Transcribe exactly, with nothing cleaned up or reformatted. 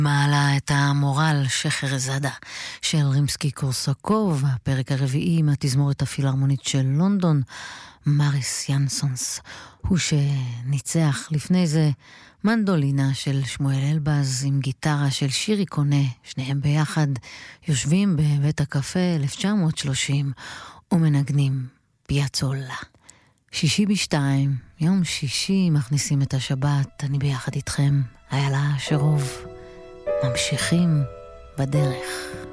מעלה את המורל שחרזאדה של רימסקי קורסקוב, הפרק הרביעי מהתזמורת הפילהרמונית של לונדון, מריס ינסונס, הוא שניצח. לפני זה מנדולינה של שמואל אלבז עם גיטרה של שירי קונה, שניהם ביחד יושבים בבית הקפה אלף תשע מאות שלושים ומנגנים פיאצולה. שישי בשתיים, יום שישי, מכניסים את השבת, אני ביחד איתכם, איילה שרוב. ממשיכים בדרך.